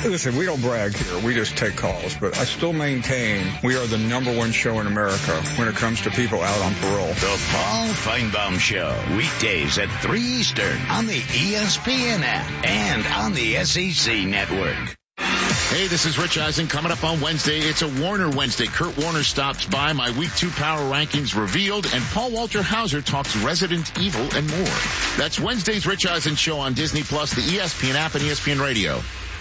Listen, we don't brag here. We just take calls. But I still maintain we are the #1 show in America when it comes to people out on parole. The Paul Feinbaum Show, weekdays at 3 Eastern on the ESPN app and on the SEC network. Hey, this is Rich Eisen. Coming up on Wednesday, it's a Warner Wednesday. Kurt Warner stops by, my Week 2 Power Rankings revealed, and Paul Walter Hauser talks Resident Evil and more. That's Wednesday's Rich Eisen Show on Disney+, the ESPN app, and ESPN Radio.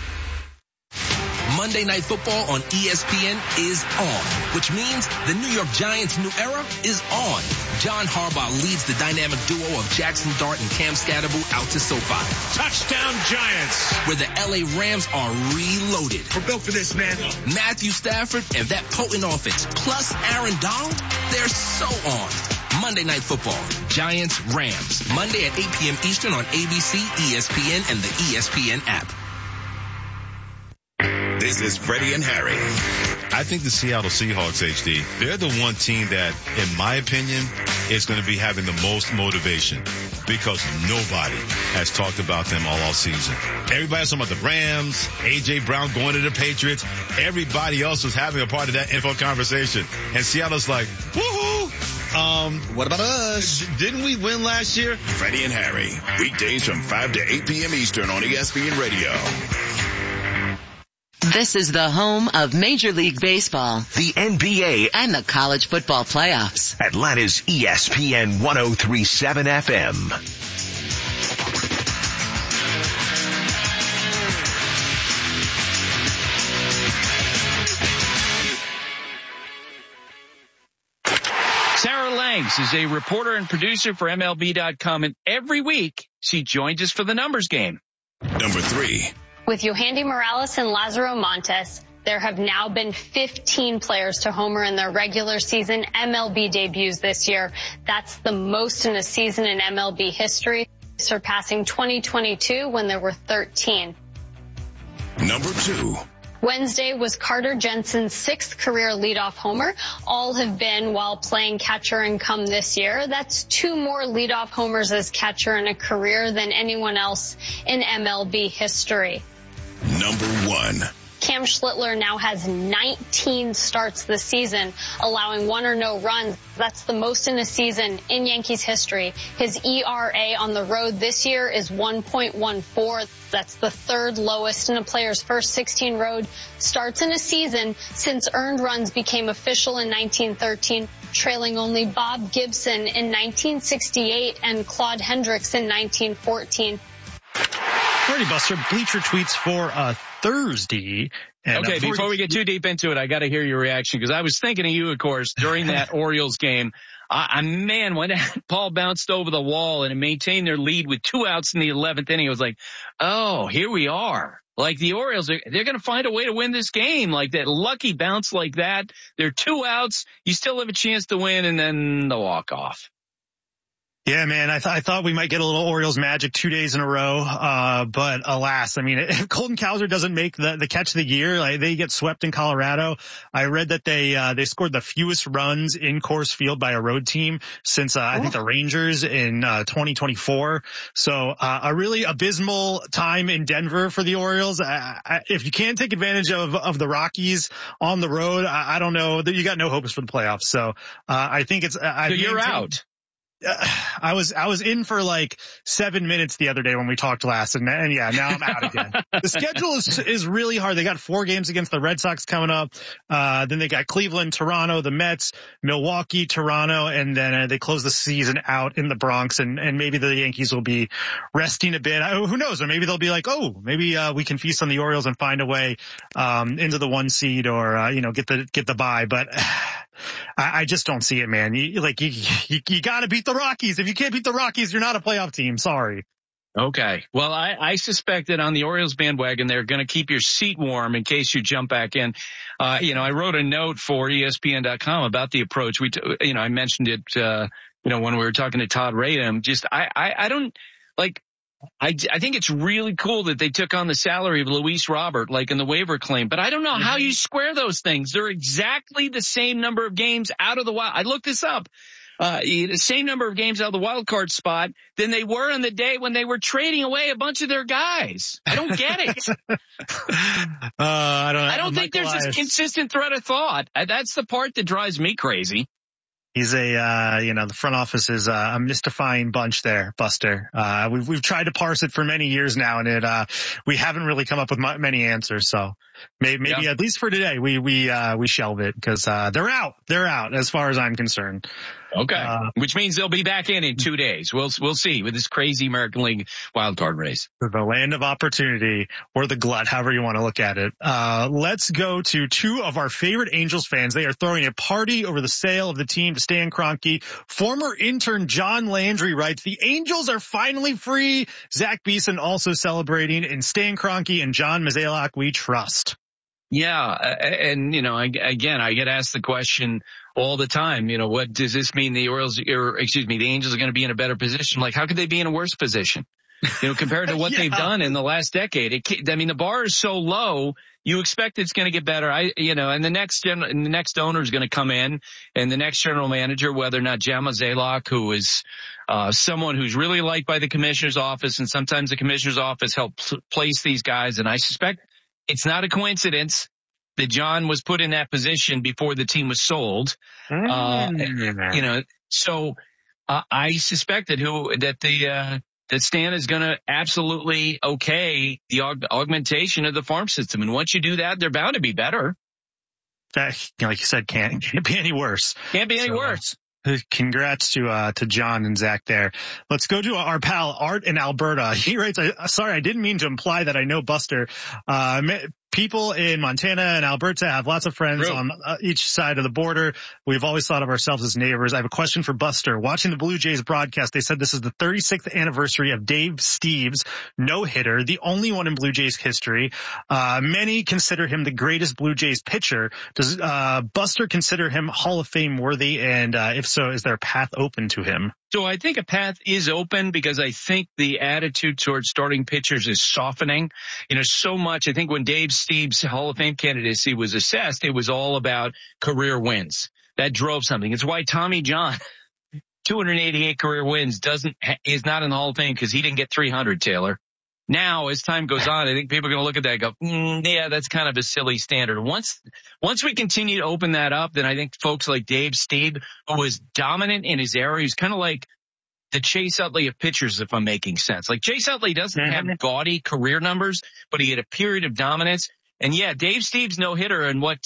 Monday Night Football on ESPN is on, which means the New York Giants' new era is on. John Harbaugh leads the dynamic duo of Jackson Dart and Cam Scatterbo out to SoFi. Touchdown Giants! Where the LA Rams are reloaded. We're built for this, man. Matthew Stafford and that potent offense, plus Aaron Donald, they're so on. Monday Night Football, Giants, Rams. Monday at 8 p.m. Eastern on ABC, ESPN, and the ESPN app. This is Freddie and Harry. I think the Seattle Seahawks, HD, they're the one team that, in my opinion, is going to be having the most motivation because nobody has talked about them all season. Everybody's talking about the Rams, A.J. Brown going to the Patriots. Everybody else was having a part of that info conversation. And Seattle's like, woohoo! What about us? Didn't we win last year? Freddie and Harry, weekdays from 5 to 8 p.m. Eastern on ESPN Radio. This is the home of Major League Baseball, the NBA, and the college football playoffs. Atlanta's ESPN 103.7 FM. Sarah Langs is a reporter and producer for MLB.com, and every week she joins us for the numbers game. Number 3. With Yohandy Morales and Lazaro Montes, there have now been 15 players to homer in their regular season MLB debuts this year. That's the most in a season in MLB history, surpassing 2022 when there were 13. Number 2. Wednesday was Carter Jensen's 6th career leadoff homer. All have been while playing catcher and come this year. That's 2 more leadoff homers as catcher in a career than anyone else in MLB history. Number 1. Cam Schlittler now has 19 starts this season, allowing 1 or no runs. That's the most in a season in Yankees history. His ERA on the road this year is 1.14. That's the 3rd lowest in a player's first 16 road starts in a season since earned runs became official in 1913, trailing only Bob Gibson in 1968 and Claude Hendricks in 1914. Alrighty, Buster. Bleacher tweets for Thursday. And okay, before we get too deep into it, I got to hear your reaction because I was thinking of you, of course, during that Orioles game. Man, when Paul bounced over the wall and maintained their lead with 2 outs in the 11th inning, I was like, oh, here we are. Like the Orioles, they're going to find a way to win this game. Like that lucky bounce like that. They're 2 outs. You still have a chance to win, and then the walk-off. Yeah, man, I thought we might get a little Orioles magic 2 days in a row. But alas, I mean, if Colton Cowser doesn't make the catch of the year, like, they get swept in Colorado. I read that they scored the fewest runs in Coors Field by a road team since, I think the Rangers in, 2024. So, a really abysmal time in Denver for the Orioles. If you can't take advantage of the Rockies on the road, I don't know that you got no hopes for the playoffs. So, I think it's, so you're out. I was in for like 7 minutes the other day when we talked last, and yeah, now I'm out again. The schedule is really hard. They got 4 games against the Red Sox coming up. Then they got Cleveland, Toronto, the Mets, Milwaukee, Toronto, and then they close the season out in the Bronx, and maybe the Yankees will be resting a bit. Who knows? Or maybe they'll be like, oh, maybe we can feast on the Orioles and find a way into the 1 seed, or get the bye. But I just don't see it, man. You got to beat the Rockies. If you can't beat the Rockies, you're not a playoff team. Sorry. Okay. Well, I suspect that on the Orioles bandwagon, they're going to keep your seat warm in case you jump back in. I wrote a note for ESPN.com about the approach. I mentioned it, when we were talking to Todd Radom. I don't like. I think it's really cool that they took on the salary of Luis Robert, like in the waiver claim, but I don't know how you square those things. They're exactly the same number of games out of the wild. I looked this up. same number of games out of the wild card spot than they were on the day when they were trading away a bunch of their guys. I don't get it. I don't think there's this consistent thread of thought. That's the part that drives me crazy. He's the front office is a mystifying bunch there, Buster. We've tried to parse it for many years now, and we haven't really come up with many answers. So maybe at least for today, we shelve it because they're out. They're out as far as I'm concerned. Okay, which means they'll be back in 2 days. We'll see with this crazy American League wildcard race. The land of opportunity or the glut, however you want to look at it. Let's go to two of our favorite Angels fans. They are throwing a party over the sale of the team to Stan Kroenke. Former intern John Landry writes, the Angels are finally free. Zach Beeson also celebrating, and Stan Kroenke and John Mozeliak we trust. Yeah, and I get asked the question all the time. What does this mean? The Angels are going to be in a better position. Like, how could they be in a worse position? Compared to what they've done in the last decade. The bar is so low. You expect it's going to get better. And the next owner is going to come in, and the next general manager, whether or not John Mozeliak, who is someone who's really liked by the commissioner's office, and sometimes the commissioner's office helps place these guys. And I suspect it's not a coincidence that John was put in that position before the team was sold. So I suspect that Stan is going to absolutely okay the augmentation of the farm system. And once you do that, they're bound to be better. That, like you said, can't be any worse. Can't be any worse. Congrats to John and Zach there. Let's go to our pal Art in Alberta. He writes, sorry, I didn't mean to imply that I know Buster. People in Montana and Alberta have lots of friends on each side of the border. We've always thought of ourselves as neighbors. I have a question for Buster. Watching the Blue Jays broadcast, they said this is the 36th anniversary of Dave Steeves' no-hitter, the only one in Blue Jays history. Many consider him the greatest Blue Jays pitcher. Does Buster consider him Hall of Fame worthy? And if so, is there a path open to him? So I think a path is open because I think the attitude towards starting pitchers is softening. So much. I think when Dave Steeves' Hall of Fame candidacy was assessed, it was all about career wins. That drove something. It's why Tommy John, 288 career wins, is not in the Hall of Fame because he didn't get 300, Taylor. Now, as time goes on, I think people are going to look at that and go, yeah, that's kind of a silly standard. Once we continue to open that up, then I think folks like Dave Steeves, who was dominant in his area, he's kind of like the Chase Utley of pitchers, if I'm making sense. Like Chase Utley doesn't have gaudy career numbers, but he had a period of dominance. And yeah, Dave Steeves' no-hitter, and what,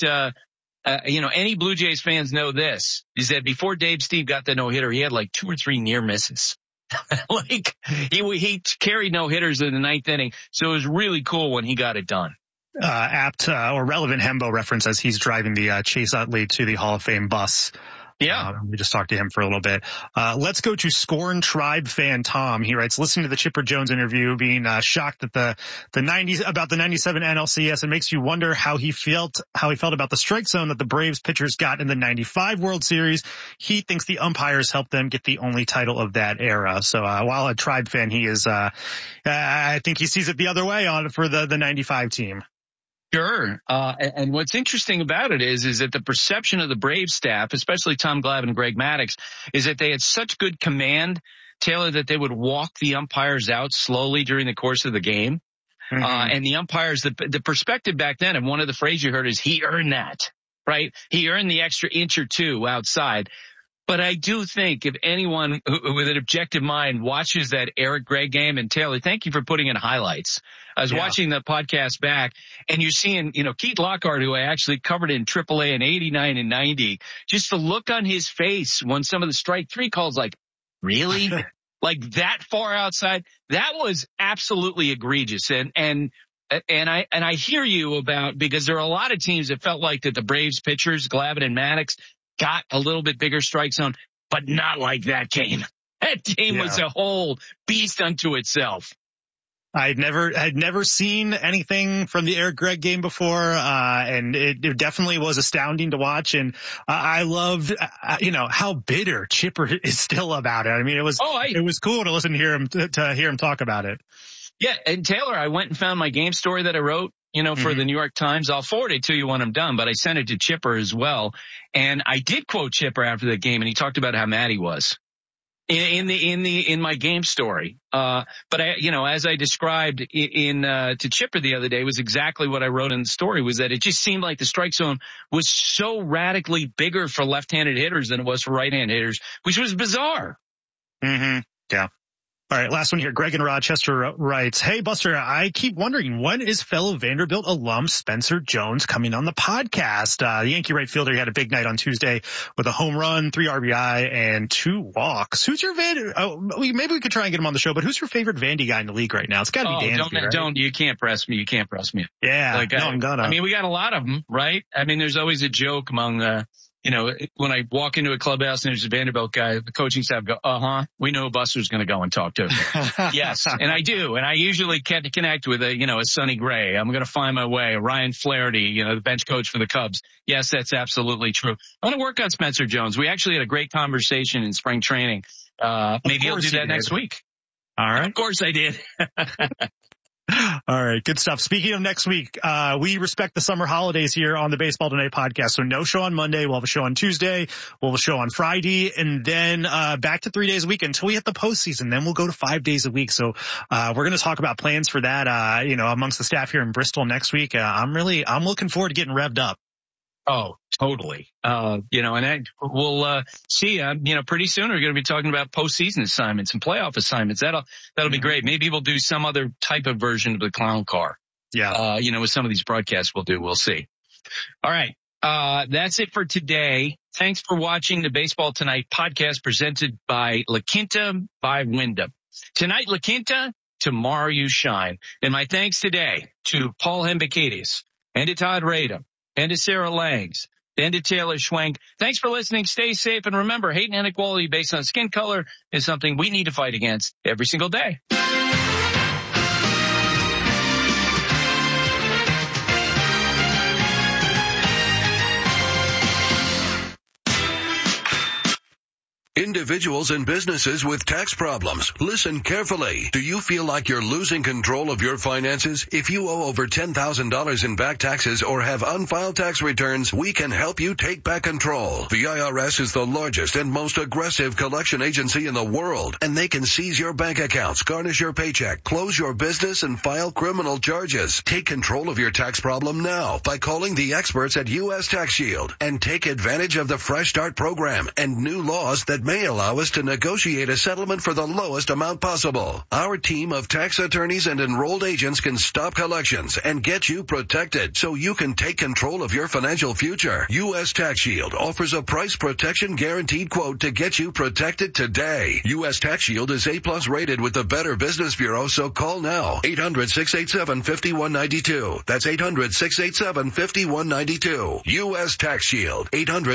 any Blue Jays fans know this, is that before Dave Steeves got the no-hitter, he had like 2 or 3 near misses. Like he carried no hitters in the 9th inning. So it was really cool when he got it done. Apt or relevant Hembo reference as he's driving the Chase Utley to the Hall of Fame bus. Yeah. We just talked to him for a little bit. Let's go to Scorn Tribe fan Tom. He writes, listening to the Chipper Jones interview, being shocked at the 90s about the 97 NLCS, it makes you wonder how he felt about the strike zone that the Braves pitchers got in the 95 World Series. He thinks the umpires helped them get the only title of that era. So while a Tribe fan, he is I think he sees it the other way for the 95 team. Sure. And what's interesting about it is that the perception of the Braves staff, especially Tom Glavine and Greg Maddux, is that they had such good command, Taylor, that they would walk the umpires out slowly during the course of the game. Mm-hmm. And the umpires, the perspective back then, and one of the phrases you heard is he earned that, right? He earned the extra inch or two outside. But I do think if anyone with an objective mind watches that Eric Gregg game, and Taylor, thank you for putting in highlights. I was watching the podcast back, and you're seeing, Keith Lockhart, who I actually covered in AAA in 89 and 90, just the look on his face when some of the strike 3 calls, like, really? Like that far outside? That was absolutely egregious. And I hear you about, because there are a lot of teams that felt like that the Braves pitchers, Glavine and Maddux, got a little bit bigger strike zone, but not like that game. That game was a whole beast unto itself. I'd never seen anything from the Eric Gregg game before, and it definitely was astounding to watch. And I loved, how bitter Chipper is still about it. I mean, it was cool to listen to hear him talk about it. Yeah, and Taylor, I went and found my game story that I wrote, for the New York Times. I'll forward it to you when I'm done, but I sent it to Chipper as well. And I did quote Chipper after the game, and he talked about how mad he was in my game story. But as I described to Chipper the other day, was exactly what I wrote in the story, was that it just seemed like the strike zone was so radically bigger for left-handed hitters than it was for right-handed hitters, which was bizarre. Mm-hmm. Yeah. All right, last one here. Greg in Rochester writes, "Hey, Buster, I keep wondering, when is fellow Vanderbilt alum Spencer Jones coming on the podcast? The Yankee right fielder, he had a big night on Tuesday with a home run, 3 RBI, and 2 walks. Who's your maybe we could try and get him on the show, but who's your favorite Vandy guy in the league right now? It's got to be Dansby, right? You can't press me. Yeah, I'm gonna. I mean, we got a lot of them, right? I mean, there's always a joke among when I walk into a clubhouse and there's a Vanderbilt guy, the coaching staff go, we know Buster's going to go and talk to him. Yes. And I do. And I usually can't connect with a Sonny Gray. I'm going to find my way. Ryan Flaherty, the bench coach for the Cubs. Yes, that's absolutely true. I want to work on Spencer Jones. We actually had a great conversation in spring training. Maybe he'll do that next week. All right. Of course I did. All right. Good stuff. Speaking of next week, we respect the summer holidays here on the Baseball Tonight podcast. So no show on Monday. We'll have a show on Tuesday. We'll have a show on Friday, and then, back to 3 days a week until we hit the postseason. Then we'll go to 5 days a week. So, we're going to talk about plans for that, amongst the staff here in Bristol next week. I'm looking forward to getting revved up. Oh, totally. And we'll see. Pretty soon we're going to be talking about postseason assignments and playoff assignments. That'll be great. Maybe we'll do some other type of version of the clown car. Yeah. With some of these broadcasts we'll do. We'll see. All right. That's it for today. Thanks for watching the Baseball Tonight podcast presented by La Quinta by Wyndham. Tonight, La Quinta, tomorrow you shine. And my thanks today to Paul Hembakidis and to Todd Radom, and to Sarah Langs, and to Taylor Schwenk. Thanks for listening. Stay safe. And remember, hate and inequality based on skin color is something we need to fight against every single day. Individuals and businesses with tax problems, listen carefully. Do you feel like you're losing control of your finances? If you owe over $10,000 in back taxes or have unfiled tax returns, we can help you take back control. The IRS is the largest and most aggressive collection agency in the world, and they can seize your bank accounts, garnish your paycheck, close your business, and file criminal charges. Take control of your tax problem now by calling the experts at U.S. Tax Shield and take advantage of the Fresh Start program and new laws that may allow us to negotiate a settlement for the lowest amount possible. Our team of tax attorneys and enrolled agents can stop collections and get you protected so you can take control of your financial future. U.S. Tax Shield offers a price protection guaranteed quote to get you protected today. U.S. Tax Shield is A+ rated with the Better Business Bureau, so call now. 800-687-5192. That's 800-687-5192. U.S. Tax Shield.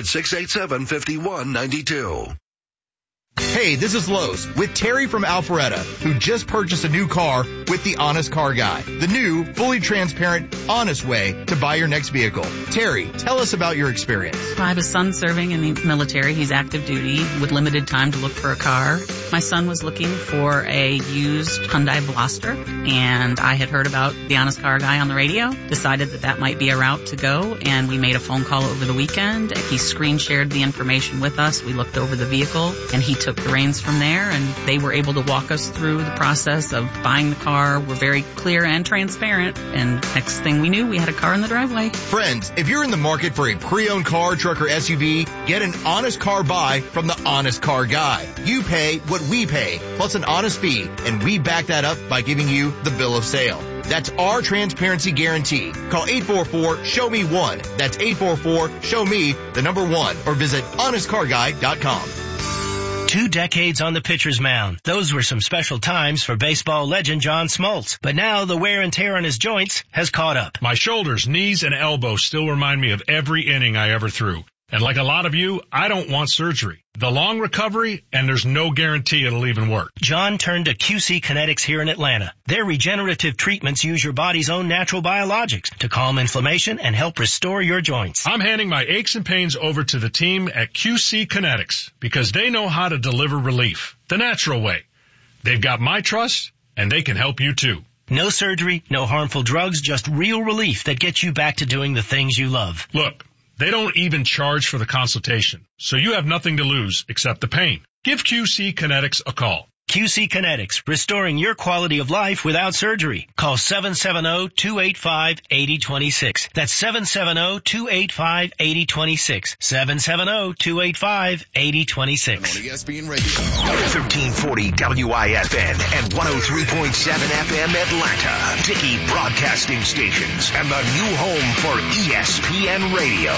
800-687-5192. Hey, this is Lowe's with Terry from Alpharetta, who just purchased a new car with the Honest Car Guy, the new, fully transparent, honest way to buy your next vehicle. Terry, tell us about your experience. I have a son serving in the military. He's active duty with limited time to look for a car. My son was looking for a used Hyundai Veloster, and I had heard about the Honest Car Guy on the radio, decided that might be a route to go, and we made a phone call over the weekend. He screen shared the information with us. We looked over the vehicle, and he took the reins from there, and they were able to walk us through the process of buying the car. We're very clear and transparent, and next thing we knew, we had a car in the driveway. Friends, if you're in the market for a pre-owned car, truck, or SUV, get an honest car buy from the Honest Car Guy. You pay what we pay, plus an honest fee, and we back that up by giving you the bill of sale. That's our transparency guarantee. Call 844-SHOW-ME-1. That's 844-SHOW-ME, the number 1, or visit honestcarguy.com. 2 decades on the pitcher's mound. Those were some special times for baseball legend John Smoltz. But now the wear and tear on his joints has caught up. My shoulders, knees, and elbows still remind me of every inning I ever threw. And like a lot of you, I don't want surgery. The long recovery, and there's no guarantee it'll even work. John turned to QC Kinetics here in Atlanta. Their regenerative treatments use your body's own natural biologics to calm inflammation and help restore your joints. I'm handing my aches and pains over to the team at QC Kinetics because they know how to deliver relief the natural way. They've got my trust, and they can help you too. No surgery, no harmful drugs, just real relief that gets you back to doing the things you love. Look, they don't even charge for the consultation, so you have nothing to lose except the pain. Give QC Kinetics a call. QC Kinetics, restoring your quality of life without surgery. Call 770-285-8026. That's 770-285-8026. 770-285-8026. On ESPN Radio. 1340 WIFN and 103.7 FM Atlanta. Dickey Broadcasting Stations and the new home for ESPN Radio.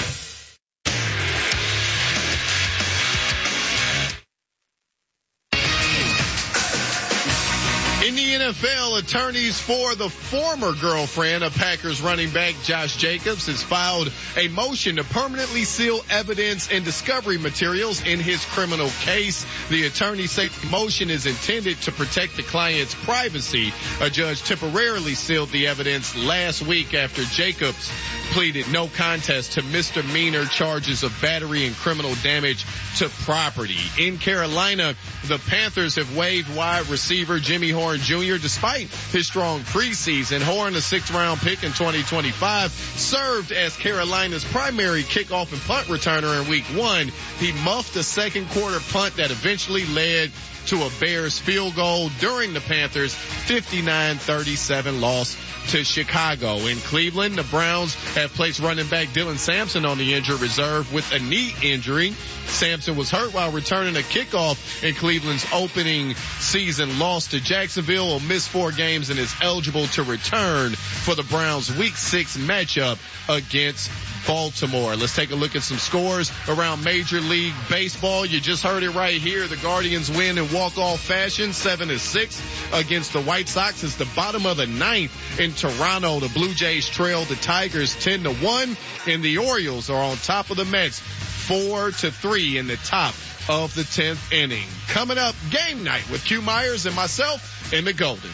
In the NFL, attorneys for the former girlfriend of Packers running back Josh Jacobs has filed a motion to permanently seal evidence and discovery materials in his criminal case. The attorneys say the motion is intended to protect the client's privacy. A judge temporarily sealed the evidence last week after Jacobs pleaded no contest to misdemeanor charges of battery and criminal damage to property. In Carolina, the Panthers have waived wide receiver Jimmy Horn Jr. despite his strong preseason. Horn, a 6th-round pick in 2025, served as Carolina's primary kickoff and punt returner in Week 1. He muffed a second-quarter punt that eventually led to a Bears field goal during the Panthers' 59-37 loss to Chicago. In Cleveland, the Browns have placed running back Dylan Sampson on the injured reserve with a knee injury. Sampson was hurt while returning a kickoff in Cleveland's opening season loss to Jacksonville. Will miss 4 games and is eligible to return for the Browns' Week 6 matchup against Baltimore. Let's take a look at some scores around Major League Baseball. You just heard it right here. The Guardians win in walk-off fashion, 7-6 against the White Sox. It's the bottom of the 9th in Toronto. The Blue Jays trail the Tigers 10-1, and the Orioles are on top of the Mets 4-3 in the top of the 10th inning. Coming up, game night with Q Myers and myself in the Golden.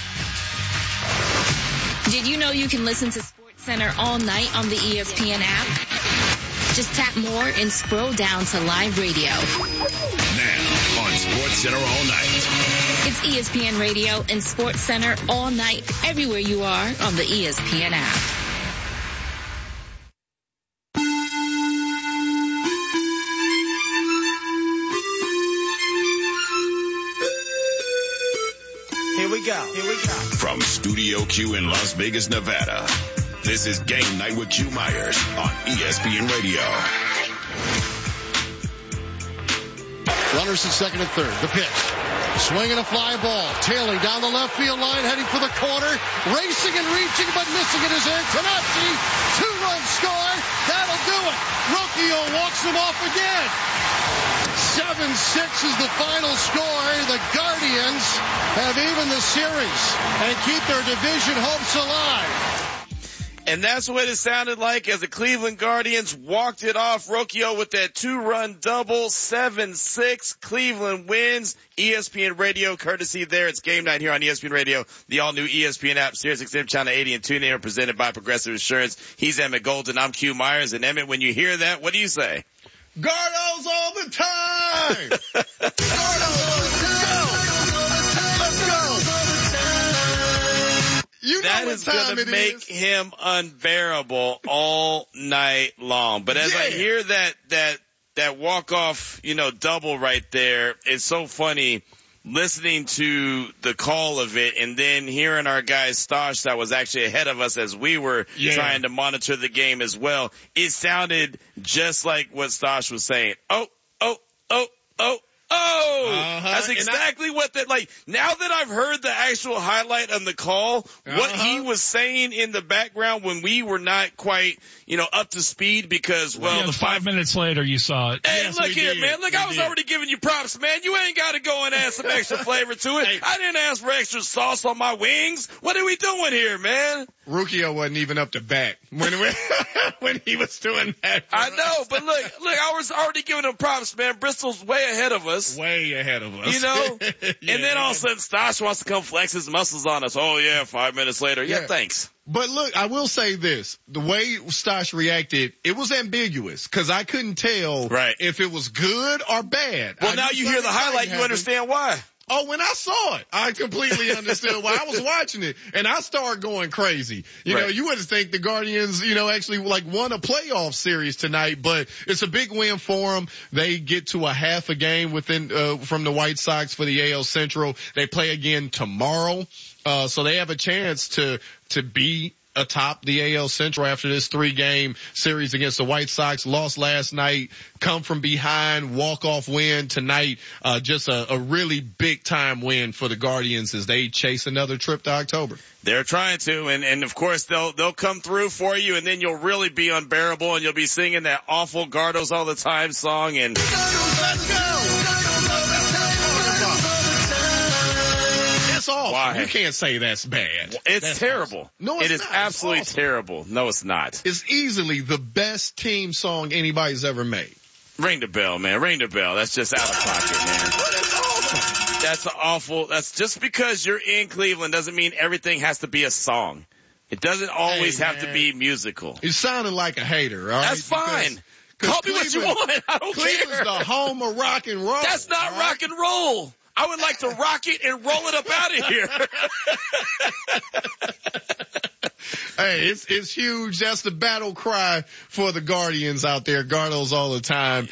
Did you know you can listen to SportsCenter all night on the ESPN app? Just tap more and scroll down to live radio. Now on SportsCenter all night. It's ESPN Radio and SportsCenter all night, everywhere you are on the ESPN app. Here we go. From Studio Q in Las Vegas, Nevada, this is Game Night with Q Myers on ESPN Radio. Runners at second and third. The pitch. Swinging a fly ball. Taylor down the left field line, heading for the corner. Racing and reaching, but missing it is Antonacci. 2-run score. That'll do it. Rocchio walks him off again. 7-6 is the final score. The Guardians have evened the series and keep their division hopes alive. And that's what it sounded like as the Cleveland Guardians walked it off. Rocchio with that 2-run double, 7-6. Cleveland wins. ESPN Radio, courtesy there. It's game night here on ESPN Radio. The all-new ESPN app, SiriusXM Channel 80 and TuneIn are presented by Progressive Insurance. He's Emmett Golden. I'm Q Myers. And Emmett, when you hear that, what do you say? Gardos all the time! Gardos all the time! Let's go! You know that is going to make him unbearable all night long. But as I hear that walk-off, double right there, it's so funny listening to the call of it and then hearing our guy Stosh that was actually ahead of us as we were trying to monitor the game as well. It sounded just like what Stosh was saying. Oh. That's exactly what that, now that I've heard the actual highlight on the call, what he was saying in the background when we were not quite, up to speed because, the 5 minutes later you saw it. Hey, look here, man. Look, I was already giving you props, man. You ain't got to go and add some extra flavor to it. Hey. I didn't ask for extra sauce on my wings. What are we doing here, man? Rocchio wasn't even up to bat when he was doing that. I know, but look, I was already giving him props, man. Bristol's way ahead of us. Way ahead of us. And then all of a sudden Stosh wants to come flex his muscles on us. Oh yeah, 5 minutes later. Yeah, thanks. But look, I will say this. The way Stosh reacted, it was ambiguous because I couldn't tell if it was good or bad. Well, now you hear the highlight, you understand why. Oh, when I saw it, I completely understood why. I was watching it, and I started going crazy. You know, you wouldn't think the Guardians, actually won a playoff series tonight, but it's a big win for them. They get to a half a game from the White Sox for the AL Central. They play again tomorrow, so they have a chance to be atop the AL Central after this 3-game series against the White Sox. Lost last night, come from behind, walk-off win tonight. Just a really big-time win for the Guardians as they chase another trip to October. They're trying to, and of course they'll come through for you, and then you'll really be unbearable, and you'll be singing that awful Gardos All the Time song, and Let's go! Awesome. Why? You can't say that's bad. That's terrible. Awesome. No, it is not. Absolutely terrible. No, it's not. It's easily the best team song anybody's ever made. Ring the bell, man. Ring the bell. That's just out of pocket, man. That's awesome. That's awful. That's just because you're in Cleveland doesn't mean everything has to be a song. It doesn't always have to be musical. You sounding like a hater, all right? That's fine. Call me what you want. I don't care. Cleveland's the home of rock and roll. That's not rock and roll. I would like to rock it and roll it up out of here. Hey, it's huge. That's the battle cry for the Guardians out there. Gardos all the time.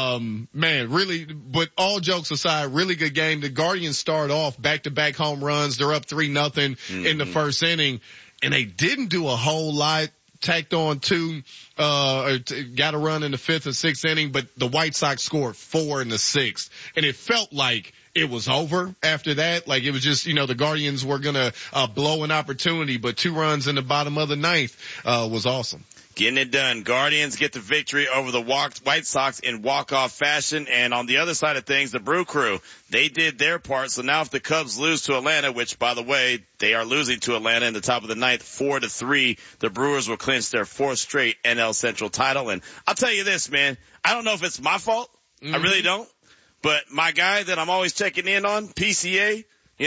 Man, really, but all jokes aside, really good game. The Guardians start off back-to-back home runs. They're up 3-0 in the first inning, and they didn't do a whole lot. Tacked on 2, got a run in the 5th and 6th inning, but the White Sox scored 4 in the 6th. And it felt like it was over after that. Like it was just, the Guardians were gonna, blow an opportunity, but 2 runs in the bottom of the 9th, was awesome. Getting it done. Guardians get the victory over the White Sox in walk-off fashion. And on the other side of things, the Brew Crew, they did their part. So now if the Cubs lose to Atlanta, which, by the way, they are losing to Atlanta in the top of the 9th, 4-3, the Brewers will clinch their 4th straight NL Central title. And I'll tell you this, man, I don't know if it's my fault. I really don't. But my guy that I'm always checking in on, PCA,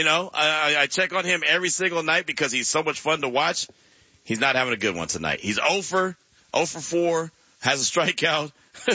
I check on him every single night because he's so much fun to watch. He's not having a good one tonight. He's 0 for 4, has a strikeout.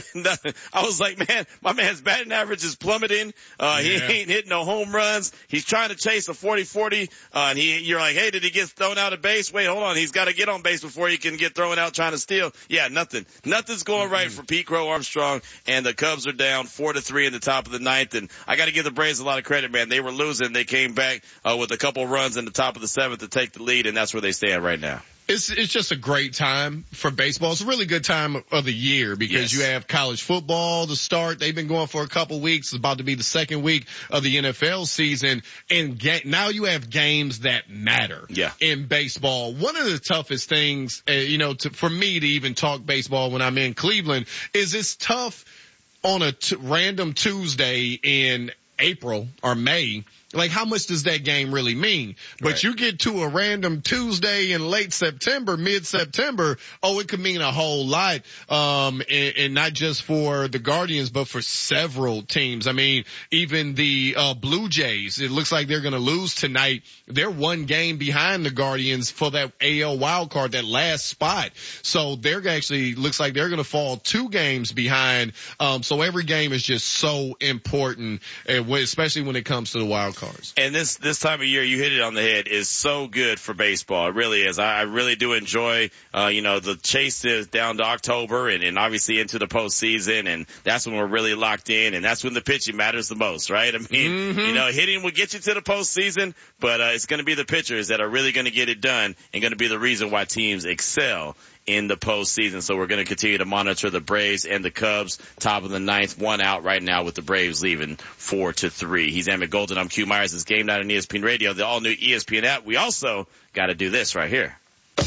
I was like, man, my man's batting average is plummeting. He ain't hitting no home runs. He's trying to chase a 40-40. And you're like, hey, did he get thrown out of base? Wait, hold on. He's got to get on base before he can get thrown out trying to steal. Yeah, nothing. Nothing's going right for Pete Crow Armstrong. And the Cubs are down 4-3 in the top of the 9th. And I got to give the Braves a lot of credit, man. They were losing. They came back, with a couple runs in the top of the 7th to take the lead. And that's where they stand right now. It's just a great time for baseball. It's a really good time of the year because you have college football to start. They've been going for a couple weeks. It's about to be the 2nd week of the NFL season. And now you have games that matter in baseball. One of the toughest things, for me to even talk baseball when I'm in Cleveland is it's tough on a random Tuesday in April or May. Like, how much does that game really mean? But you get to a random Tuesday in late September, mid-September, it could mean a whole lot. And not just for the Guardians, but for several teams. I mean, even the, Blue Jays, it looks like they're going to lose tonight. They're 1 game behind the Guardians for that AL wild card, that last spot. So they're actually, looks like they're going to fall 2 games behind. So every game is just so important, especially when it comes to the wild cards. And this time of year, you hit it on the head, is so good for baseball. It really is. I really do enjoy, the chase is down to October and obviously into the postseason. And that's when we're really locked in. And that's when the pitching matters the most, right? I mean, hitting will get you to the postseason, but it's going to be the pitchers that are really going to get it done and going to be the reason why teams excel in the postseason. So we're going to continue to monitor the Braves and the Cubs. Top of the 9th, 1 out right now with the Braves leaving 4-3. He's Emmett Golden. I'm Q Myers. It's Game Night on ESPN Radio, the all-new ESPN app. We also got to do this right here.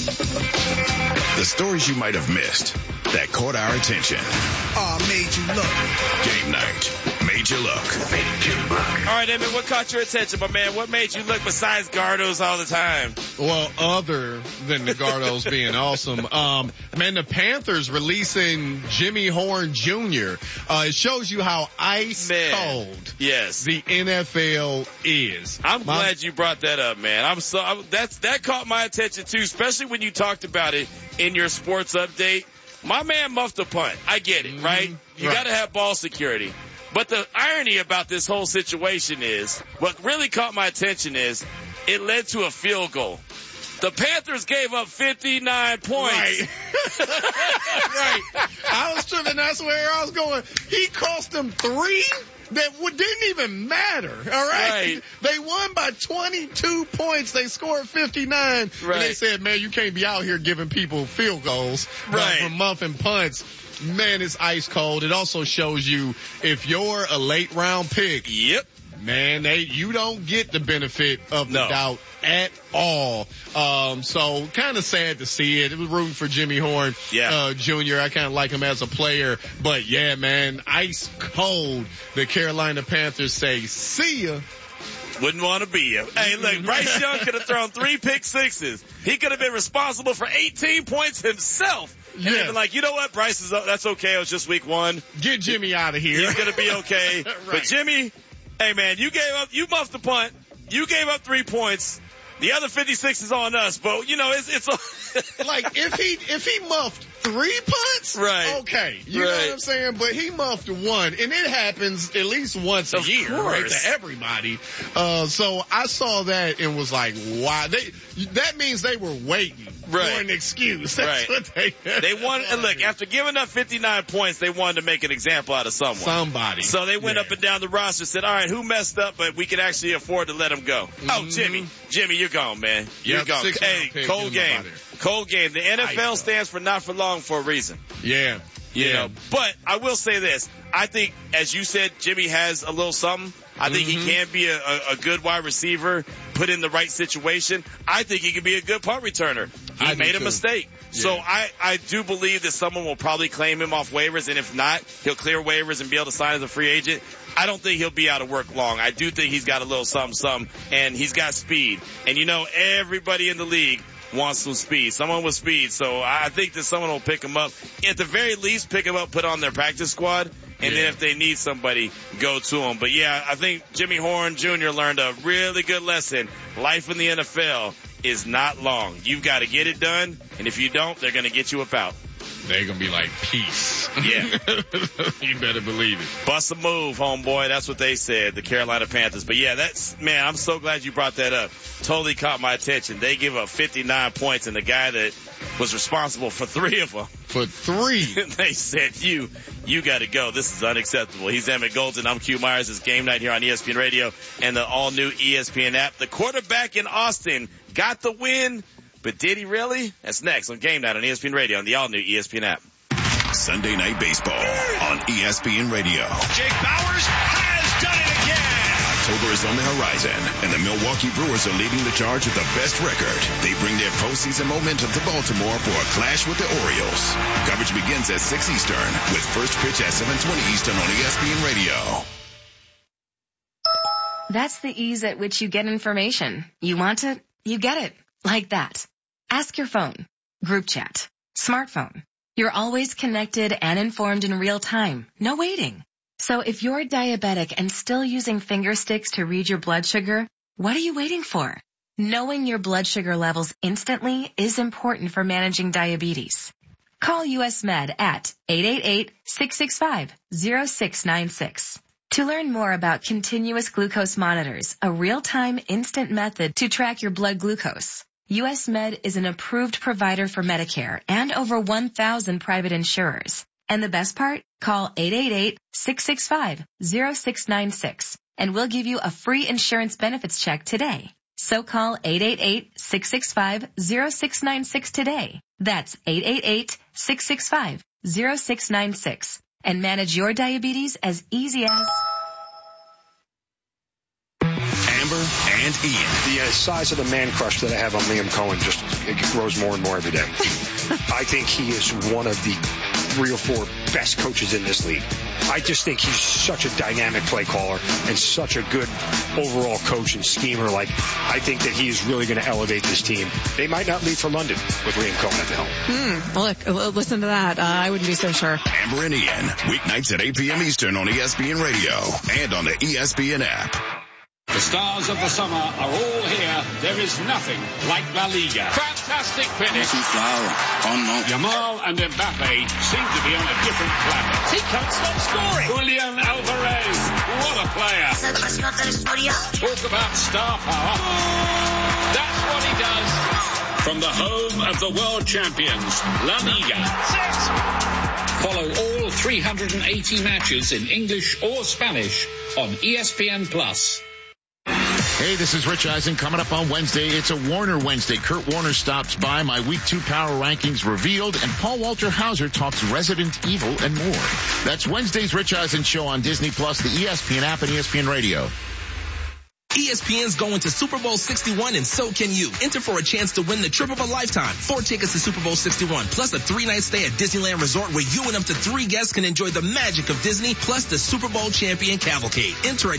The stories you might have missed that caught our attention. Made you look. Game Night. Made you look. Made you look. All right, Emmett, what caught your attention, my man? What made you look besides Gardos all the time? Well, other than the Gardos being awesome, the Panthers releasing Jimmy Horn Jr. It shows you how ice cold the NFL is. I'm glad you brought that up, man. That caught my attention too, especially when you talked about it in your sports update. My man muffed a punt. I get it, right? You got to have ball security. But the irony about this whole situation is, what really caught my attention is, it led to a field goal. The Panthers gave up 59 points. Right. Right. I was tripping. That's where I was going. He cost them 3 that didn't even matter. All right. They won by 22 points. They scored 59. Right. And they said, man, you can't be out here giving people field goals for muffin punts. Man, it's ice cold. It also shows you if you're a late round pick. Yep. Man, you don't get the benefit of the doubt at all. So kind of sad to see it. It was rooting for Jimmy Horn, Jr. I kind of like him as a player, but yeah, man, ice cold. The Carolina Panthers say, see ya. Wouldn't want to be you. Hey, look, Bryce Young could have thrown 3 pick sixes. He could have been responsible for 18 points himself. And they'd been like, you know what, Bryce, that's okay. It was just week 1. Get Jimmy out of here. He's going to be okay. Right. But Jimmy, hey, man, you muffed the punt. You gave up 3 points. The other 56 is on us, but you know, it's like if he muffed 3 punts, right? Okay, you know what I'm saying. But he muffed 1, and it happens at least once a year, right, to everybody. So I saw that and was like, wow, that means they were waiting for an excuse. That's what they wanted. And look, after giving up 59 points, they wanted to make an example out of somebody. So they went up and down the roster, said, all right, who messed up, but we can actually afford to let him go. Oh, Jimmy, you're gone, man. You're gone. Hey, cold game. Cold game. The NFL stands for not for long for a reason. Yeah. You know, but I will say this. I think, as you said, Jimmy has a little something. I think he can be a good wide receiver, put in the right situation. I think he could be a good punt returner. He made a mistake. Yeah. So I do believe that someone will probably claim him off waivers, and if not, he'll clear waivers and be able to sign as a free agent. I don't think he'll be out of work long. I do think he's got a little something, and he's got speed. And you know, everybody in the league wants some speed. Someone with speed. So I think that someone will pick him up. At the very least, pick him up, put on their practice squad, and then if they need somebody, go to him. But yeah, I think Jimmy Horn Jr. learned a really good lesson. Life in the NFL is not long. You've got to get it done, and if you don't, they're going to get you up out. They're going to be like, peace. Yeah. You better believe it. Bust a move, homeboy. That's what they said, the Carolina Panthers. But yeah, man, I'm so glad you brought that up. Totally caught my attention. They give up 59 points, and the guy that was responsible for 3 of them. For 3? They said, you got to go. This is unacceptable. He's Emmett Golden. I'm Q Myers. It's Game Night here on ESPN Radio and the all-new ESPN app. The quarterback in Austin got the win. But did he really? That's next on Game Night on ESPN Radio and the all-new ESPN app. Sunday Night Baseball on ESPN Radio. Jake Bauers has done it again. October is on the horizon, and the Milwaukee Brewers are leading the charge with the best record. They bring their postseason momentum to Baltimore for a clash with the Orioles. Coverage begins at 6 Eastern with first pitch at 7:20 Eastern on ESPN Radio. That's the ease at which you get information. You want it, you get it. Like that. Ask your phone. Group chat. Smartphone. You're always connected and informed in real time. No waiting. So if you're diabetic and still using finger sticks to read your blood sugar, what are you waiting for? Knowing your blood sugar levels instantly is important for managing diabetes. Call US Med at 888-665-0696. To learn more about continuous glucose monitors, a real-time instant method to track your blood glucose. US Med is an approved provider for Medicare and over 1,000 private insurers. And the best part? Call 888-665-0696 and we'll give you a free insurance benefits check today. So call 888-665-0696 today. That's 888-665-0696 and manage your diabetes as easy as... Amber and Ian. The size of the man crush that I have on Liam Cohen it grows more and more every day. I think he is one of the 3 or 4 best coaches in this league. I just think he's such a dynamic play caller and such a good overall coach and schemer. I think that he's really going to elevate this team. They might not leave for London with Liam Cohen at the helm. Look, listen to that. I wouldn't be so sure. Amber and Ian, weeknights at 8 p.m. Eastern on ESPN Radio and on the ESPN app. The stars of the summer are all here. There is nothing like La Liga. Fantastic finish. Yamal and Mbappe seem to be on a different planet. He can't stop scoring. Julian Alvarez, what a player. Talk about star power. That's what he does. From the home of the world champions, La Liga. Follow all 380 matches in English or Spanish on ESPN+. Hey, this is Rich Eisen. Coming up on Wednesday, it's a Warner Wednesday. Kurt Warner stops by, my Week 2 Power Rankings revealed, and Paul Walter Hauser talks Resident Evil and more. That's Wednesday's Rich Eisen Show on Disney+, the ESPN app, and ESPN Radio. ESPN's going to Super Bowl 61 and so can you. Enter for a chance to win the trip of a lifetime. 4 tickets to Super Bowl 61 plus a 3-night stay at Disneyland Resort where you and up to 3 guests can enjoy the magic of Disney plus the Super Bowl champion cavalcade. Enter at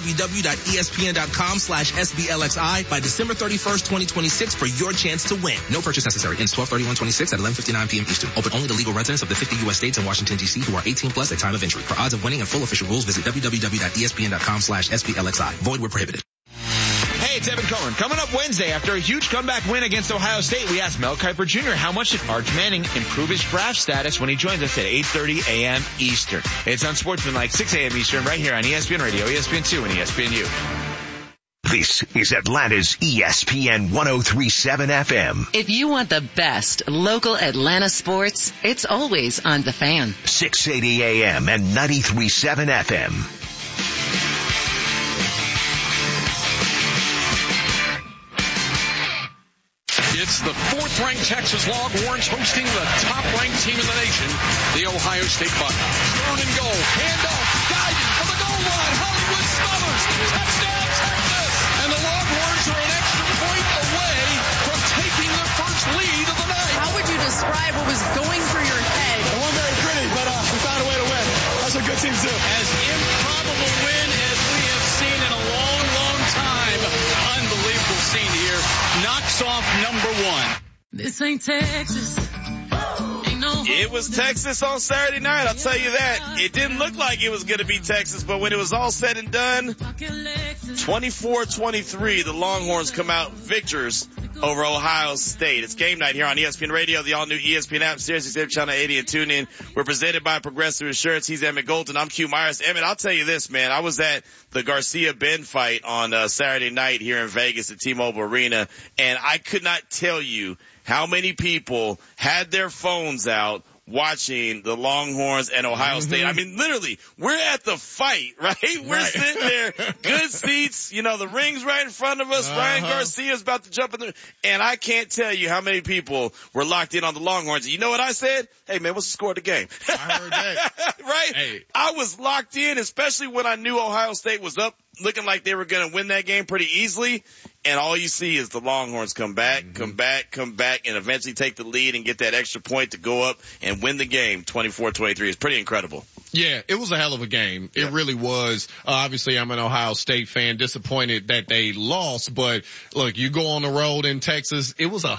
www.espn.com/SBLXI by December 31st, 2026 for your chance to win. No purchase necessary. Ends 12/31/26 at 11:59 p.m. Eastern. Open only to legal residents of the 50 U.S. states and Washington, D.C. who are 18 plus at time of entry. For odds of winning and full official rules, visit www.espn.com/SBLXI. Void where prohibited. Hey, it's Evan Cohen. Coming up Wednesday, after a huge comeback win against Ohio State, we asked Mel Kiper Jr. how much did Arch Manning improve his draft status when he joins us at 8:30 a.m. Eastern. It's on Sportsmanlike, 6 a.m. Eastern, right here on ESPN Radio, ESPN2, and ESPNU. This is Atlanta's ESPN 103.7 FM. If you want the best local Atlanta sports, it's always on The Fan. 680 AM and 93.7 FM. It's the 4th-ranked Texas Longhorns hosting the top-ranked team in the nation, the Ohio State Buckeyes. Third and goal, handoff, guided for the goal line. Hollywood Smothers, touchdown Texas! And the Longhorns are an extra point away from taking their first lead of the night. How would you describe what was going through your head? It wasn't very pretty, but we found a way to win. That's what good teams do. As improbable win as we have seen in a long, long time. Unbelievable scene here. Knocks off number 1. This ain't Texas. It was Texas on Saturday night, I'll tell you that. It didn't look like it was going to be Texas, but when it was all said and done, 24-23, the Longhorns come out victors over Ohio State. It's game night here on ESPN Radio, the all-new ESPN app, SiriusXM Channel 80, and tune in. We're presented by Progressive Insurance. He's Emmett Golden. I'm Q Myers. Emmett, I'll tell you this, man. I was at the Garcia-Ben fight on Saturday night here in Vegas at T-Mobile Arena, and I could not tell you how many people had their phones out watching the Longhorns and Ohio State. I mean, literally, we're at the fight, right? We're sitting there, good seats, you know, the ring's right in front of us. Ryan Garcia's about to jump in there. And I can't tell you how many people were locked in on the Longhorns. You know what I said? Hey, man, what's the score of the game? I heard that. Right? Hey. I was locked in, especially when I knew Ohio State was up, looking like they were going to win that game pretty easily. And all you see is the Longhorns come back, and eventually take the lead and get that extra point to go up and win the game 24-23. It's pretty incredible. Yeah, it was a hell of a game. It really was. Obviously, I'm an Ohio State fan, disappointed that they lost. But, look, you go on the road in Texas, it was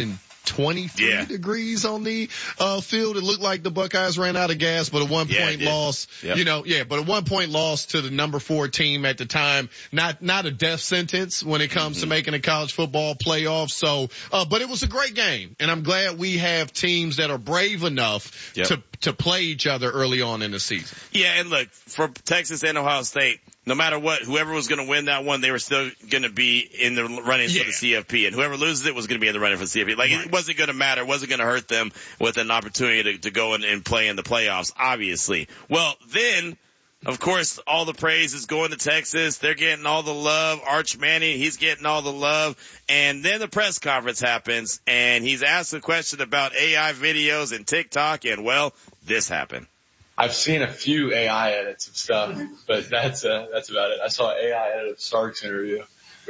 123 degrees on the field. It looked like the Buckeyes ran out of gas, but a 1-point loss, but a 1-point loss to the number 4 team at the time. Not a death sentence when it comes to making a college football playoff. So, but it was a great game, and I'm glad we have teams that are brave enough to play each other early on in the season. Yeah, and look, for Texas and Ohio State, no matter what, whoever was going to win that one, they were still going to be in the running for the CFP. And whoever loses it was going to be in the running for the CFP. Like, it wasn't going to matter. It wasn't going to hurt them with an opportunity to go in and play in the playoffs, obviously. Well, then, of course, all the praise is going to Texas. They're getting all the love. Arch Manning, he's getting all the love. And then the press conference happens, and he's asked a question about AI videos and TikTok, and, well, this happened. I've seen a few AI edits of stuff, but that's about it. I saw an AI edit of Stark's interview.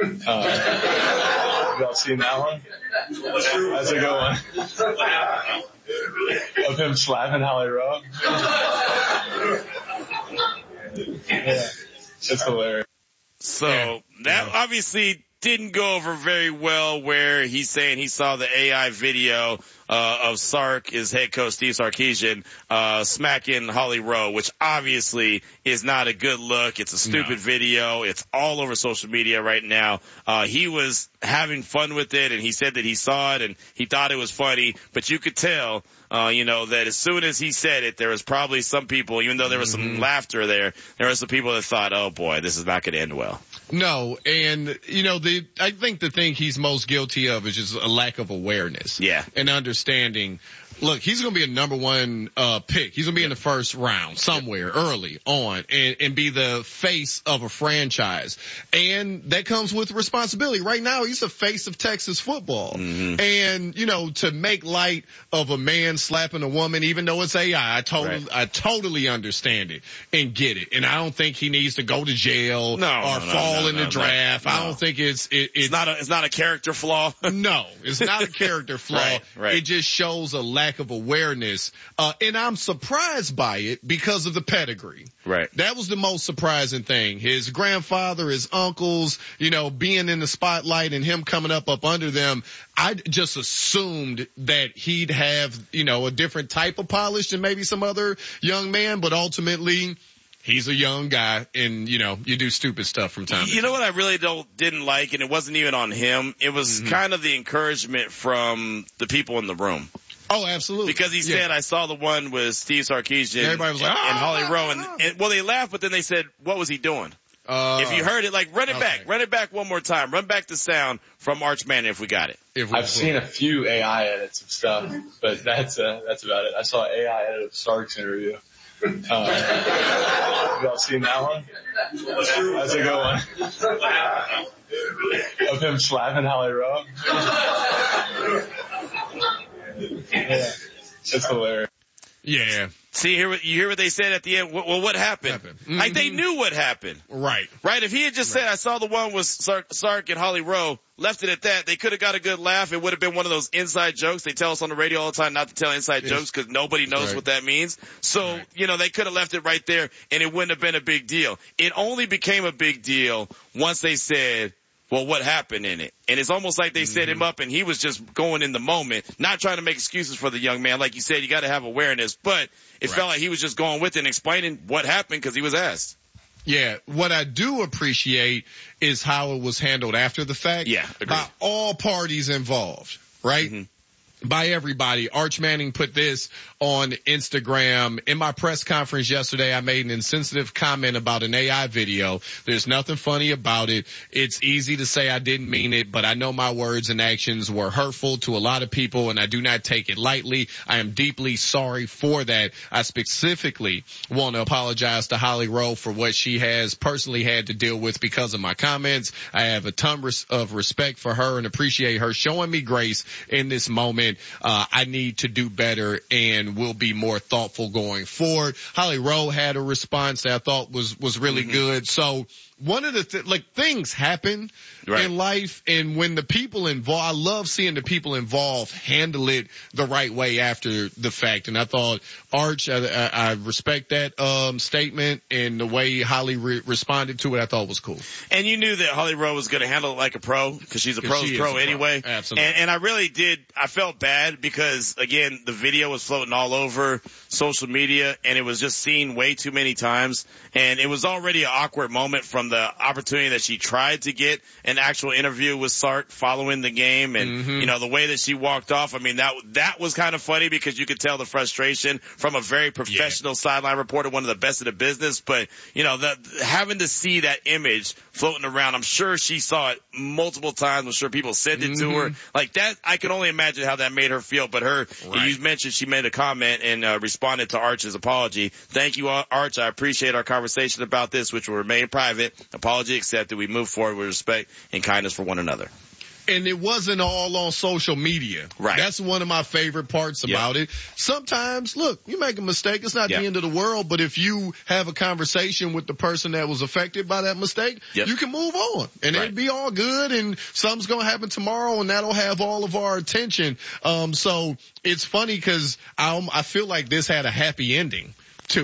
Y'all seen that one? That's a good one. Of him slapping Holly Rowe. Yeah, it's hilarious. So that obviously didn't go over very well where he's saying he saw the AI video of Sark, his head coach Steve Sarkisian, smacking Holly Rowe, which obviously is not a good look. It's a stupid video. It's all over social media right now. He was having fun with it, and he said that he saw it and he thought it was funny, but you could tell that as soon as he said it, there was probably some people, even though there was some laughter there were some people that thought, oh boy, this is not going to end well. No, and I think the thing he's most guilty of is just a lack of awareness. Yeah. And understanding. Look, he's going to be a number one pick. He's going to be in the first round somewhere early on and be the face of a franchise. And that comes with responsibility. Right now, he's the face of Texas football. And, to make light of a man slapping a woman, even though it's AI, I totally understand it and get it. And I don't think he needs to go to jail or fall in the draft. I don't think it's not a character flaw. No, it's not a character flaw. Right. It just shows a lack of awareness. And I'm surprised by it because of the pedigree. Right. That was the most surprising thing. His grandfather, his uncles, being in the spotlight and him coming up under them. I just assumed that he'd have, a different type of polish than maybe some other young man, but ultimately he's a young guy and, you do stupid stuff from time to time. You know what I really didn't like, and it wasn't even on him. It was kind of the encouragement from the people in the room. Oh, absolutely. Because he said, I saw the one with Steve Sarkisian Everybody was like, and Holly Rowe. And they laughed, but then they said, what was he doing? If you heard it, run it back one more time. Run back the sound from Arch Manning if we got it. I've seen a few AI edits of stuff, but that's about it. I saw an AI edit of Sark's interview. Y'all seen that one? That's a good one. Of him slapping Holly Rowe. Yeah, it's hilarious. Yeah. See, you hear what they said at the end? Well, what happened? Like, they knew what happened. Right. Right? If he had just said, I saw the one with Sark and Holly Rowe, left it at that, they could have got a good laugh. It would have been one of those inside jokes. They tell us on the radio all the time not to tell inside jokes because nobody knows what that means. So, they could have left it right there and it wouldn't have been a big deal. It only became a big deal once they said, well, what happened in it? And it's almost like they set him up and he was just going in the moment, not trying to make excuses for the young man. Like you said, you got to have awareness, but it felt like he was just going with it and explaining what happened because he was asked. Yeah. What I do appreciate is how it was handled after the fact. Yeah. Agreed. By all parties involved, right? By everybody. Arch Manning put this on Instagram. In my press conference yesterday, I made an insensitive comment about an AI video. There's nothing funny about it. It's easy to say I didn't mean it, but I know my words and actions were hurtful to a lot of people, and I do not take it lightly. I am deeply sorry for that. I specifically want to apologize to Holly Rowe for what she has personally had to deal with because of my comments. I have a ton of respect for her and appreciate her showing me grace in this moment. I need to do better and will be more thoughtful going forward. Holly Rowe had a response that I thought was really good. So one of the things happen in life, and when the people involved, I love seeing the people involved handle it the right way after the fact. And I thought Arch, I respect that statement, and the way Holly responded to it, I thought was cool. And you knew that Holly Rowe was going to handle it like a pro because she's a pro anyway. Absolutely. And I really did. I felt bad because again, the video was floating all over social media, and it was just seen way too many times. And it was already an awkward moment from the opportunity that she tried to get an actual interview with Sark following the game, and the way that she walked off. I mean, that was kind of funny because you could tell the frustration from a very professional sideline reporter, one of the best in the business. But having to see that image floating around, I'm sure she saw it multiple times. I'm sure people sent it to her like that. I can only imagine how that made her feel. But you mentioned she made a comment and responded to Arch's apology. Thank you, Arch. I appreciate our conversation about this, which will remain private. Apology accepted. We move forward with respect and kindness for one another. And it wasn't all on social media. Right. That's one of my favorite parts about it. Sometimes, look, you make a mistake. It's not the end of the world. But if you have a conversation with the person that was affected by that mistake, you can move on. And it'll be all good. And something's going to happen tomorrow, and that'll have all of our attention. So it's funny because I feel like this had a happy ending to it.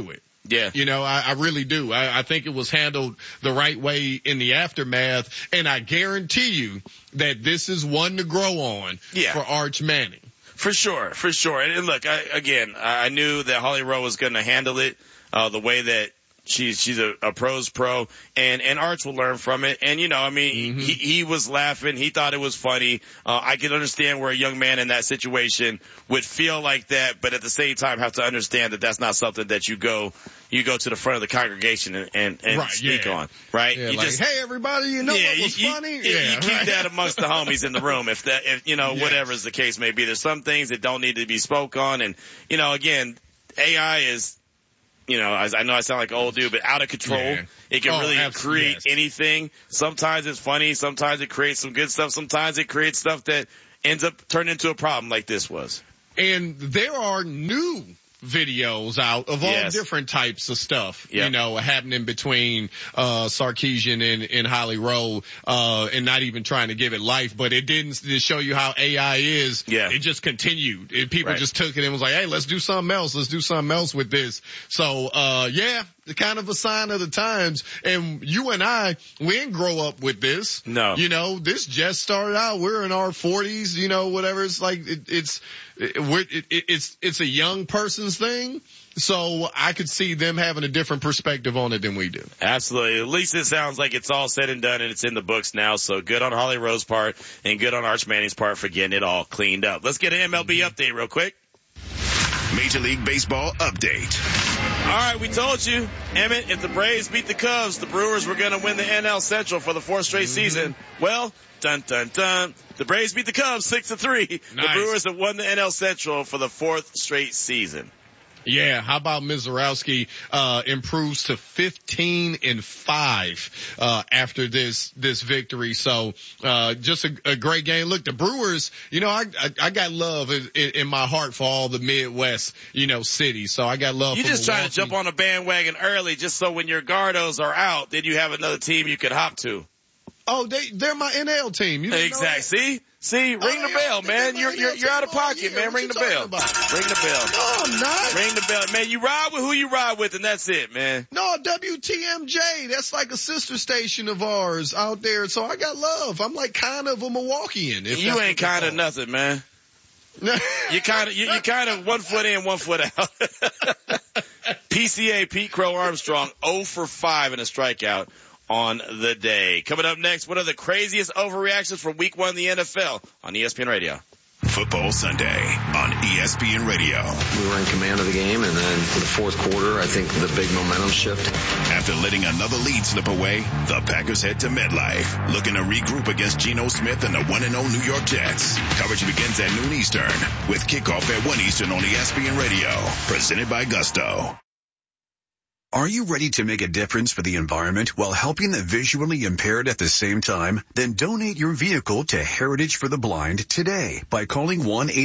Yeah. You know, I really do. I think it was handled the right way in the aftermath, and I guarantee you that this is one to grow on for Arch Manning. For sure. And look, I knew that Holly Rowe was going to handle it the way that she's a pro's pro, and Arch will learn from it. And, you know, I mean, he was laughing. He thought it was funny. I can understand where a young man in that situation would feel like that, but at the same time have to understand that that's not something that you go to the front of the congregation and speak on, right? Yeah, you like, just, hey, everybody, you know what was funny? You keep that amongst the homies in the room if you know, whatever the case may be. There's some things that don't need to be spoke on. And, you know, again, AI is, you know, I know I sound like an old dude, but out of control. Yeah. It can really create anything. Sometimes it's funny. Sometimes it creates some good stuff. Sometimes it creates stuff that ends up turning into a problem like this was. And there are new videos out of all different types of stuff, you know, happening between Sarkisian and Holly Rowe, and not even trying to give it life, but it didn't show you how AI is. Yeah. It just continued. People just took it and was like, hey, let's do something else. Let's do something else with this. So, kind of a sign of the times. And you and I, we didn't grow up with this. No. You know, this just started out. We're in our 40s, you know, whatever. It's like, it's a young person's thing. So I could see them having a different perspective on it than we do. Absolutely. At least it sounds like it's all said and done and it's in the books now. So good on Holly Rowe's part and good on Arch Manning's part for getting it all cleaned up. Let's get an MLB update real quick. Major League Baseball update. All right, we told you, Emmett, if the Braves beat the Cubs, the Brewers were going to win the NL Central for the fourth straight season. Well, dun, dun, dun. The Braves beat the Cubs 6-3. Nice. The Brewers have won the NL Central for the fourth straight season. Yeah, how about Mizorowski improves to 15-5 after this victory. So just a great game. Look, the Brewers, you know, I got love in my heart for all the Midwest, you know, cities. So I got love. You just trying to jump on a bandwagon early, just so when your Gardos are out, then you have another team you could hop to. Oh, they're my NL team. You exactly. See, ring the bell, man. You're out of pocket, man. Ring the bell. Ring the bell. No, I'm not. Ring the bell, man. You ride with who you ride with, and that's it, man. No, WTMJ. That's like a sister station of ours out there. So I got love. I'm like kind of a Milwaukeean. You ain't kind of nothing, man. you kind of 1 foot in, 1 foot out. PCA Pete Crow Armstrong 0 for 5 in a strikeout on the day. Coming up next, what are the craziest overreactions from week 1 in the NFL on ESPN Radio? Football Sunday on ESPN Radio. We were in command of the game, and then for the fourth quarter, I think the big momentum shift. After letting another lead slip away, the Packers head to MetLife, looking to regroup against Geno Smith and the 1-0 New York Jets. Coverage begins at noon Eastern, with kickoff at 1 Eastern on ESPN Radio, presented by Gusto. Are you ready to make a difference for the environment while helping the visually impaired at the same time? Then donate your vehicle to Heritage for the Blind today by calling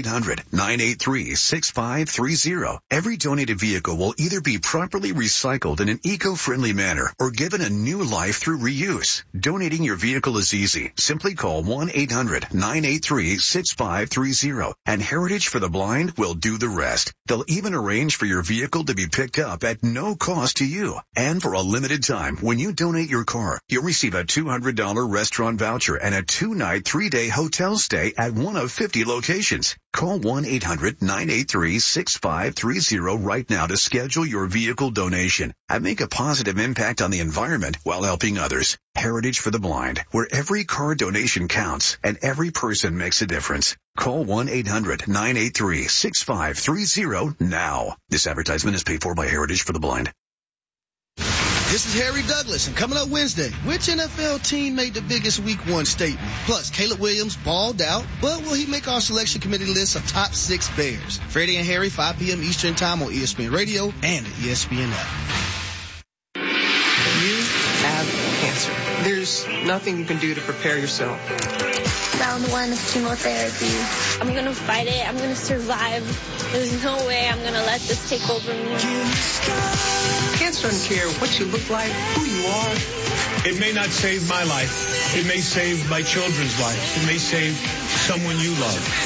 1-800-983-6530. Every donated vehicle will either be properly recycled in an eco-friendly manner or given a new life through reuse. Donating your vehicle is easy. Simply call 1-800-983-6530 and Heritage for the Blind will do the rest. They'll even arrange for your vehicle to be picked up at no cost to you. And for a limited time, when you donate your car, you'll receive a $200 restaurant voucher and a 2-night, 3-day hotel stay at one of 50 locations. Call 1-800-983-6530 right now to schedule your vehicle donation and make a positive impact on the environment while helping others. Heritage for the Blind, where every car donation counts and every person makes a difference. Call 1-800-983-6530 now. This advertisement is paid for by Heritage for the Blind. This is Harry Douglas, and coming up Wednesday, which NFL team made the biggest Week 1 statement? Plus, Caleb Williams balled out, but will he make our selection committee list of top 6 Bears? Freddie and Harry, 5 p.m. Eastern Time on ESPN Radio and the ESPN app. You have cancer. There's nothing you can do to prepare yourself. Round 1 of chemotherapy. I'm going to fight it. I'm going to survive. There's no way I'm going to let this take over me. Cancer doesn't care what you look like, who you are. It may not save my life. It may save my children's life. It may save someone you love.